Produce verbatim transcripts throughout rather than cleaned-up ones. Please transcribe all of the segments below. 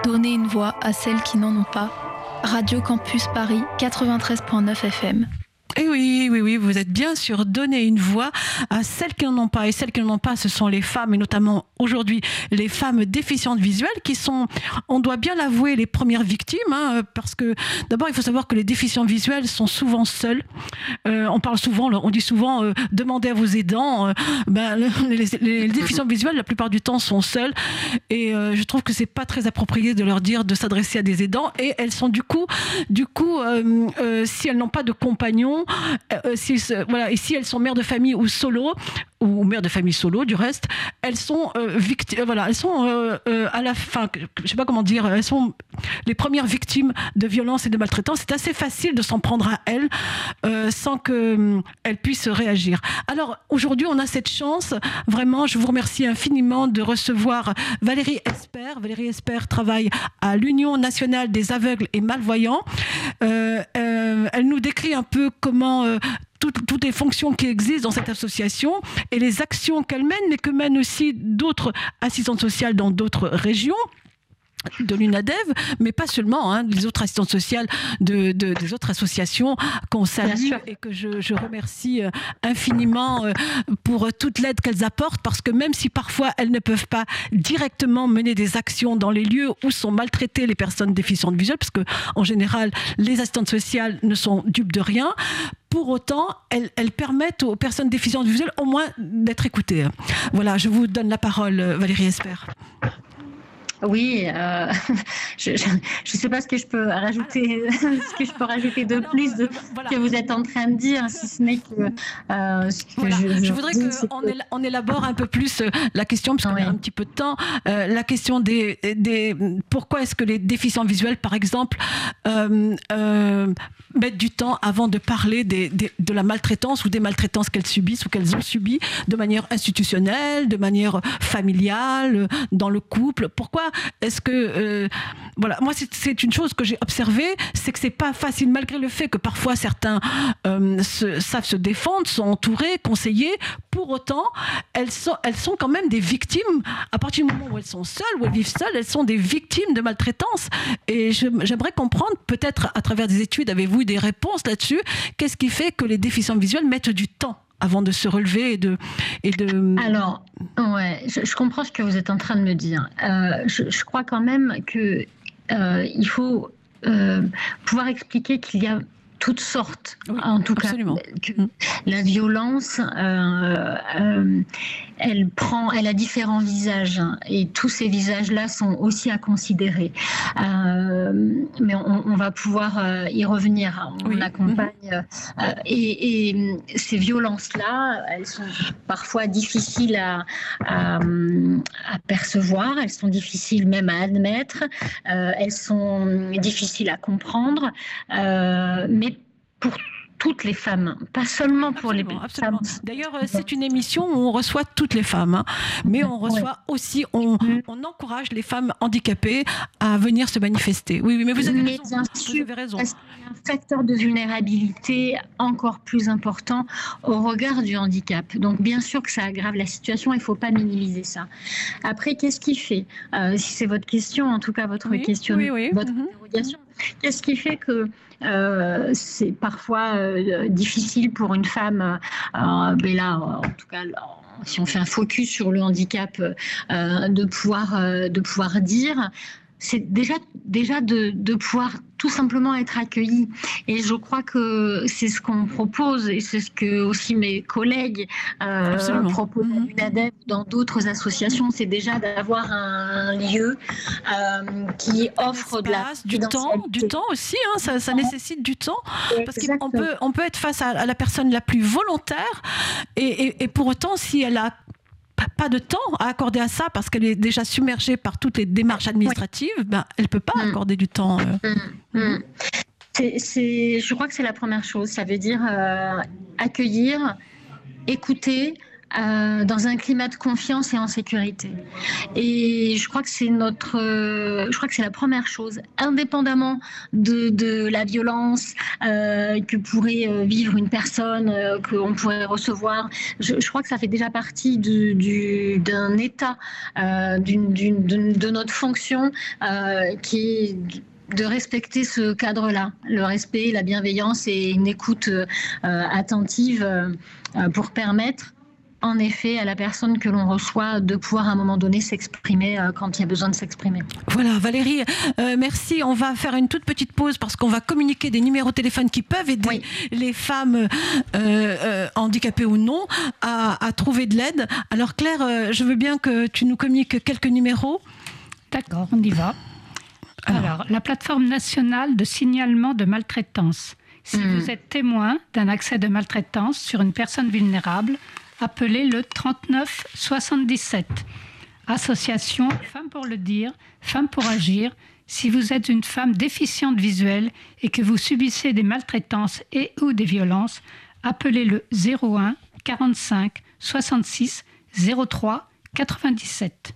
Donner une voix à celles qui n'en ont pas. Radio Campus Paris quatre-vingt-treize virgule neuf F M. Et oui, oui, oui, vous êtes bien sûr donner une voix à celles qui n'en ont pas. Et celles qui n'en ont pas, ce sont les femmes, et notamment aujourd'hui les femmes déficientes visuelles qui sont, on doit bien l'avouer, les premières victimes. Hein, parce que d'abord, il faut savoir que les déficients visuels sont souvent seuls. Euh, on parle souvent, on dit souvent, euh, demandez à vos aidants. Euh, ben, les, les, les déficients visuels, la plupart du temps, sont seuls. Et euh, je trouve que c'est pas très approprié de leur dire de s'adresser à des aidants. Et elles sont du coup, du coup, euh, euh, si elles n'ont pas de compagnons, Euh, si, voilà, et si elles sont mères de famille ou solo, ou mères de famille solo du reste, elles sont euh, victimes, voilà, elles sont euh, euh, à la fin, je sais pas comment dire, elles sont les premières victimes de violences et de maltraitance. C'est assez facile de s'en prendre à elles euh, sans qu'elles euh, puissent réagir. Alors aujourd'hui, on a cette chance, vraiment, je vous remercie infiniment de recevoir Valérie Esper. Valérie Esper travaille à l'Union nationale des aveugles et malvoyants. Euh, euh, elle nous décrit un peu comment euh, toutes, toutes les fonctions qui existent dans cette association et les actions qu'elle mène, mais que mènent aussi d'autres assistantes sociales dans d'autres régions de l'UNADEV, mais pas seulement, hein, les autres assistantes sociales de, de, des autres associations qu'on salue et que je, je remercie infiniment pour toute l'aide qu'elles apportent, parce que même si parfois elles ne peuvent pas directement mener des actions dans les lieux où sont maltraitées les personnes déficientes visuelles, parce que en général les assistantes sociales ne sont dupes de rien, pour autant, elles, elles permettent aux personnes déficientes visuelles au moins d'être écoutées. Voilà, je vous donne la parole, Valérie Esper. Oui, euh, je ne sais pas ce que je peux rajouter, ce que je peux rajouter de plus de voilà. ce que vous êtes en train de dire, si ce n'est que, euh, ce que voilà. je, je, je voudrais qu'on que... on élabore un peu plus la question, parce qu'on oui. a un petit peu de temps, euh, la question des, des pourquoi est-ce que les déficients visuels, par exemple, euh, euh, mettent du temps avant de parler des, des, de la maltraitance ou des maltraitances qu'elles subissent ou qu'elles ont subies de manière institutionnelle, de manière familiale, dans le couple. Pourquoi est-ce que... Euh, voilà, moi, c'est, c'est une chose que j'ai observée, c'est que c'est pas facile, malgré le fait que parfois certains euh, se, savent se défendre, sont entourés, conseillés. Pour autant, elles sont, elles sont quand même des victimes. À partir du moment où elles sont seules, où elles vivent seules, elles sont des victimes de maltraitance. Et je, j'aimerais comprendre, peut-être à travers des études, avez-vous des réponses là-dessus? Qu'est-ce qui fait que les déficients visuels mettent du temps avant de se relever et de... Et de... Alors, ouais, je, je comprends ce que vous êtes en train de me dire. Euh, je, je crois quand même qu'il euh, faut euh, pouvoir expliquer qu'il y a toutes sortes, oui, en tout absolument. cas. Que la violence, euh, euh, elle prend, elle a différents visages, et tous ces visages-là sont aussi à considérer. Euh, mais on, on va pouvoir euh, y revenir. On oui. accompagne. Mm-hmm. euh, et, et ces violences-là, elles sont parfois difficiles à, à, à percevoir, elles sont difficiles même à admettre, euh, elles sont difficiles à comprendre, euh, mais pour toutes les femmes, pas seulement pour absolument, les absolument. femmes. D'ailleurs, c'est une émission où on reçoit toutes les femmes, hein, mais on reçoit oui. aussi, on, on encourage les femmes handicapées à venir se manifester. Oui, oui, mais vous avez mais raison. Bien sûr, vous avez raison. Parce qu'il y a un facteur de vulnérabilité encore plus important au regard du handicap. Donc, bien sûr que ça aggrave la situation, il ne faut pas minimiser ça. Après, qu'est-ce qui fait, euh, si c'est votre question, en tout cas votre oui, question, oui, oui. votre mm-hmm. interrogation, qu'est-ce qui fait que Euh, c'est parfois euh, difficile pour une femme, euh, mais là, en tout cas, si on fait un focus sur le handicap, euh, de pouvoir, euh, de pouvoir dire, c'est déjà, déjà de, de pouvoir tout simplement être accueilli. Et je crois que c'est ce qu'on propose, et c'est ce que aussi mes collègues euh, proposent à l'UNADEV dans d'autres associations, c'est déjà d'avoir un lieu euh, qui offre de la du temps, du temps aussi, hein, ça, ça nécessite du temps, parce qu'on peut, on peut être face à, à la personne la plus volontaire, et, et, et pour autant, si elle a pas de temps à accorder à ça parce qu'elle est déjà submergée par toutes les démarches administratives, oui. ben, elle ne peut pas mmh. accorder du temps. Euh. Mmh. Mmh. C'est, c'est, je crois que c'est la première chose. Ça veut dire euh, accueillir, écouter, euh, dans un climat de confiance et en sécurité. Et je crois que c'est notre, euh, je crois que c'est la première chose, indépendamment de, de la violence euh, que pourrait vivre une personne, euh, qu'on pourrait recevoir. Je, je crois que ça fait déjà partie du, du, d'un état, euh, d'une, d'une, d'une, de notre fonction euh, qui est de respecter ce cadre-là, le respect, la bienveillance et une écoute euh, attentive euh, pour permettre en effet à la personne que l'on reçoit de pouvoir à un moment donné s'exprimer euh, quand il y a besoin de s'exprimer. Voilà Valérie, euh, merci. On va faire une toute petite pause parce qu'on va communiquer des numéros de téléphone qui peuvent aider oui. les femmes euh, euh, handicapées ou non à, à trouver de l'aide. Alors Claire, euh, je veux bien que tu nous communiques quelques numéros. D'accord, on y va. Alors, Alors la plateforme nationale de signalement de maltraitance. Si mmh. vous êtes témoin d'un accès de maltraitance sur une personne vulnérable, appelez le trente-neuf soixante-dix-sept. Association Femmes pour le dire, Femmes pour agir. Si vous êtes une femme déficiente visuelle et que vous subissez des maltraitances et ou des violences, appelez le zéro un quarante-cinq soixante-six zéro trois quatre-vingt-dix-sept.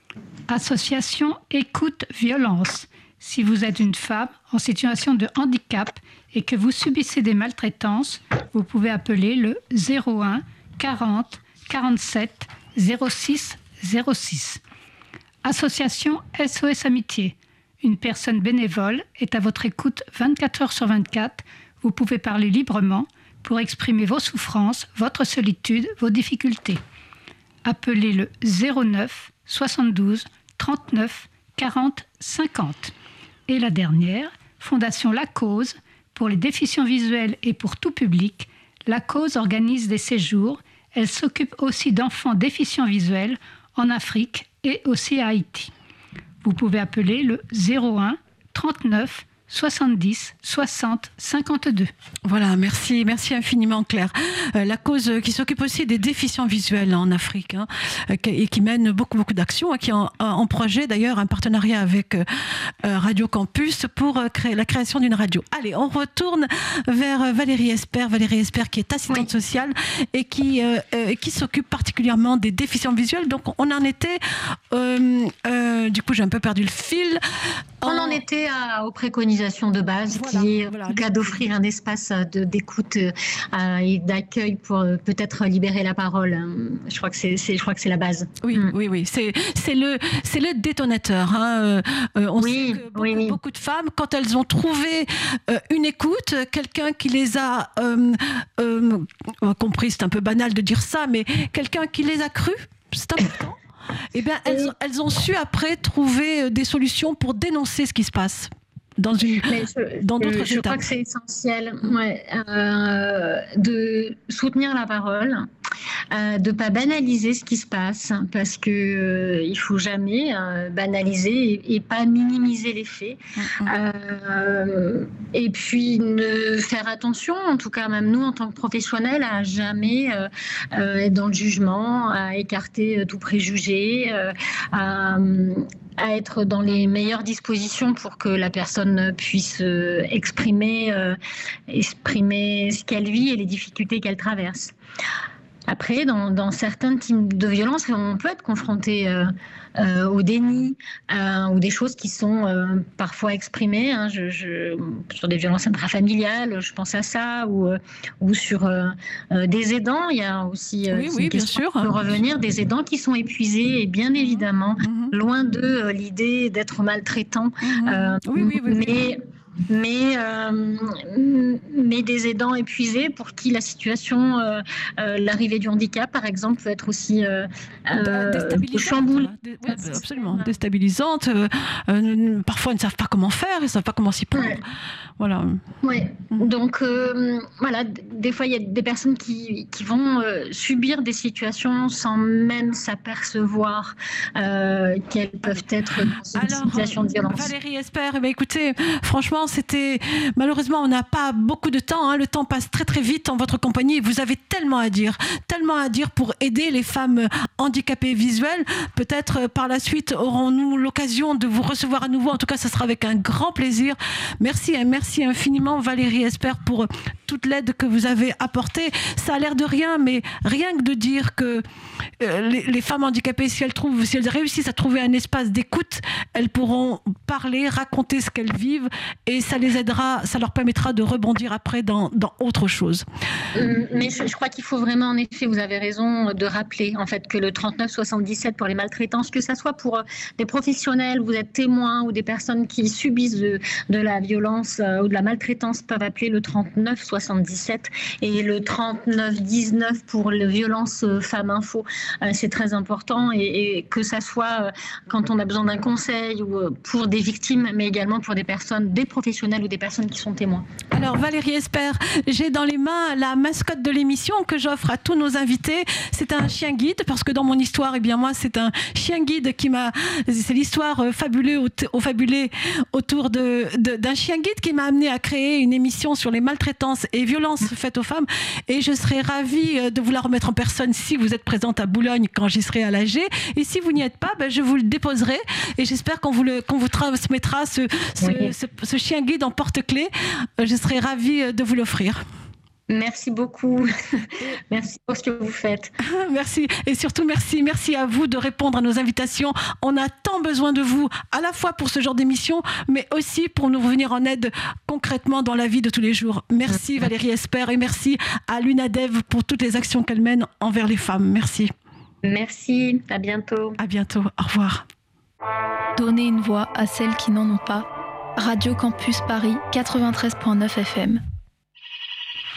Association Écoute Violence. Si vous êtes une femme en situation de handicap et que vous subissez des maltraitances, vous pouvez appeler le zéro un quarante quarante-sept zéro six zéro six. Association S O S Amitié. Une personne bénévole est à votre écoute vingt-quatre heures sur vingt-quatre. Vous pouvez parler librement pour exprimer vos souffrances, votre solitude, vos difficultés. Appelez le zéro neuf soixante-douze trente-neuf quarante cinquante. Et la dernière, Fondation La Cause, pour les déficients visuels et pour tout public. La Cause organise des séjours. Elle s'occupe aussi d'enfants déficients visuels en Afrique et aussi à Haïti. Vous pouvez appeler le zéro un trente-neuf soixante-dix soixante cinquante-deux. Voilà, merci, merci infiniment Claire. Euh, la cause qui s'occupe aussi des déficients visuels en Afrique hein, et qui mène beaucoup beaucoup d'actions, hein, qui est en, en projet d'ailleurs un partenariat avec euh, Radio Campus pour euh, créer la création d'une radio. Allez, on retourne vers Valérie Espert, Valérie Espert qui est assistante oui. sociale et qui euh, euh, qui s'occupe particulièrement des déficients visuels. Donc on en était, euh, euh, du coup j'ai un peu perdu le fil. On en, en était à, aux préconisations de base, voilà, qui est voilà, d'offrir un espace de, d'écoute euh, et d'accueil pour euh, peut-être libérer la parole. Je crois que c'est, c'est, je crois que c'est la base. Oui, mm. oui, oui. C'est, c'est, le, c'est le détonateur. Hein. Euh, on oui, sait que beaucoup, oui, oui. beaucoup de femmes, quand elles ont trouvé euh, une écoute, quelqu'un qui les a euh, euh, compris, c'est un peu banal de dire ça, mais quelqu'un qui les a crues, c'est important. Eh bien, elles, elles ont su après trouver des solutions pour dénoncer ce qui se passe dans, une, je, dans d'autres je, je étapes. Je crois que c'est essentiel ouais, euh, de soutenir la parole, euh, de ne pas banaliser ce qui se passe, parce qu'il euh, ne faut jamais euh, banaliser et, et pas minimiser les faits. Mm-hmm. Euh, et puis, ne faire attention, en tout cas même nous en tant que professionnels, à jamais euh, euh, être dans le jugement, à écarter euh, tout préjugé, euh, à... à être dans les meilleures dispositions pour que la personne puisse euh, exprimer, euh, exprimer ce qu'elle vit et les difficultés qu'elle traverse. Après, dans, dans certains types de violences, on peut être confronté euh, euh, au déni euh, ou des choses qui sont euh, parfois exprimées. Hein, je, je, sur des violences intrafamiliales, je pense à ça, ou, euh, ou sur euh, euh, des aidants. Il y a aussi euh, oui, oui, bien sûr. de revenir des aidants qui sont épuisés et bien évidemment mmh. loin de euh, l'idée d'être maltraitants. Mmh. Euh, oui, oui, oui, mais, mais, euh, mais des aidants épuisés pour qui la situation, euh, euh, l'arrivée du handicap par exemple, peut être aussi euh, euh, chamboulée. Dé- oui, absolument, déstabilisante. Euh, euh, parfois, ils ne savent pas comment faire, ils ne savent pas comment s'y prendre. Ouais. Voilà. Ouais. Donc, euh, voilà, des fois, il y a des personnes qui, qui vont euh, subir des situations sans même s'apercevoir euh, qu'elles peuvent être dans une Alors, situation de violence. Valérie Espert, eh bien, écoutez, franchement, c'était malheureusement on n'a pas beaucoup de temps, hein. Le temps passe très très vite en votre compagnie. Vous avez tellement à dire, tellement à dire pour aider les femmes handicapées visuelles. Peut-être par la suite aurons-nous l'occasion de vous recevoir à nouveau. En tout cas, ce sera avec un grand plaisir. Merci, merci infiniment Valérie Esper pour toute l'aide que vous avez apportée. Ça a l'air de rien, mais rien que de dire que euh, les, les femmes handicapées, si elles trouvent, si elles réussissent à trouver un espace d'écoute, elles pourront parler, raconter ce qu'elles vivent, et ça les aidera, ça leur permettra de rebondir après dans, dans autre chose. Mais je, je crois qu'il faut vraiment, en effet, vous avez raison de rappeler en fait que le trente-neuf soixante-dix-sept pour les maltraitances, que ça soit pour des professionnels, vous êtes témoins ou des personnes qui subissent de, de la violence euh, ou de la maltraitance, peuvent appeler le trente-neuf soixante-dix-sept, et le trente-neuf dix-neuf pour les violences femmes info. Euh, c'est très important, et, et que ça soit euh, quand on a besoin d'un conseil ou euh, pour des victimes, mais également pour des personnes, des professionnels ou des personnes qui sont témoins. Alors Valérie Esper, j'ai dans les mains la mascotte de l'émission que j'offre à tous nos invités. C'est un chien guide, parce que dans mon histoire, eh bien moi, c'est un chien guide qui m'a, c'est l'histoire fabuleux au, au fabulé autour de, de, d'un chien guide qui m'a amené à créer une émission sur les maltraitances et violences faites aux femmes. Et je serais ravie de vous la remettre en personne si vous êtes présente à Boulogne quand j'y serai à l'A G. Et si vous n'y êtes pas, ben je vous le déposerai, et j'espère qu'on vous, le, qu'on vous transmettra ce, ce, oui. ce, ce chien guide en porte-clés. Je serais ravie de vous l'offrir. Merci beaucoup. Merci pour ce que vous faites. Merci. Et surtout, merci. Merci à vous de répondre à nos invitations. On a tant besoin de vous, à la fois pour ce genre d'émission, mais aussi pour nous venir en aide concrètement dans la vie de tous les jours. Merci Valérie Esper, et merci à l'UNADEV pour toutes les actions qu'elle mène envers les femmes. Merci. Merci. À bientôt. À bientôt. Au revoir. Donner une voix à celles qui n'en ont pas. Radio Campus Paris quatre-vingt-treize virgule neuf F M.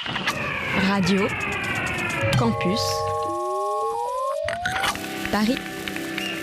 Radio Campus Paris.